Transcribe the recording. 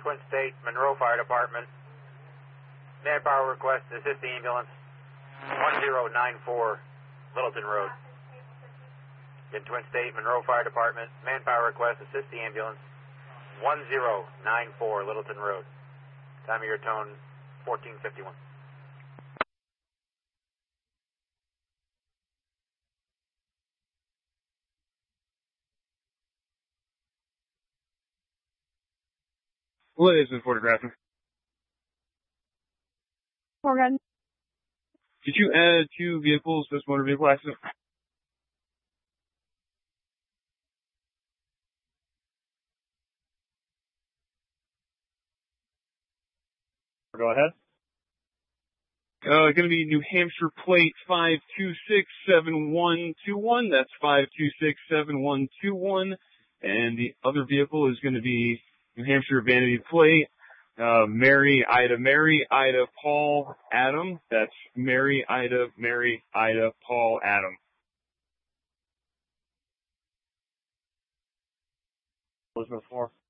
Twin State, Monroe Fire Department. Manpower request, assist the ambulance. 1094 Littleton Road. In Twin State, Monroe Fire Department. Manpower request, assist the ambulance. 1094 Littleton Road. Time of your tone, 1451. What is it photographing? Morgan. Did you add 2 vehicles to this motor vehicle accident? Go ahead. Going to be New Hampshire plate 5267121. That's 5267121. And the other vehicle is going to be New Hampshire vanity plate Mary Ida Paul Adam. That's Mary Ida Paul Adam. What was before?